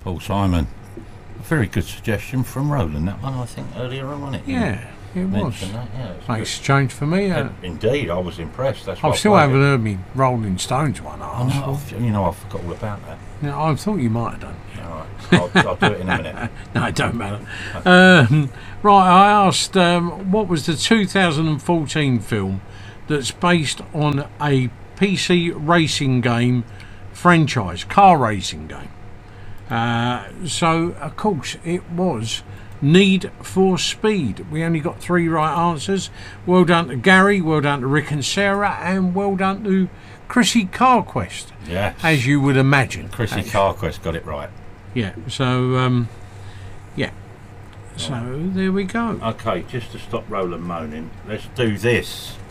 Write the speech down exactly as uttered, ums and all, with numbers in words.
Paul Simon. A very good suggestion from Roland, that one, I think, earlier on, wasn't it? Yeah, it was. That, yeah, it was Makes a change for me. Uh, Indeed, I was impressed. That's I what still I haven't heard me Rolling Stones one. I know, I've, you know, I forgot all about that. Yeah, I thought you might have done. All right, I'll, I'll do it in a minute. No, it don't matter. Um, right, I asked um, what was the two thousand fourteen film that's based on a P C racing game franchise, car racing game. Uh, so, of course, it was Need for Speed. We only got three right answers. Well done to Gary, well done to Rick and Sarah, and well done to Chrissy Carquest. Yes. As you would imagine. Chrissy actually. Carquest got it right. Yeah, so, um, yeah. So, there we go. Okay, just to stop Roland moaning, let's do this.